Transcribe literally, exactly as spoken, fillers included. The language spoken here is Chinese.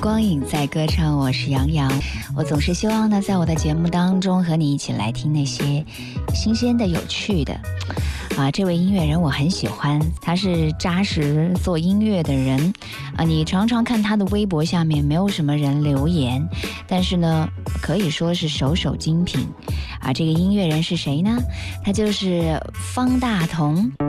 光影在歌唱，我是杨洋。我总是希望呢，在我的节目当中和你一起来听那些新鲜的、有趣的。啊，这位音乐人我很喜欢，他是扎实做音乐的人。啊，你常常看他的微博下面没有什么人留言，但是呢，可以说是首首精品。啊，这个音乐人是谁呢？他就是方大同。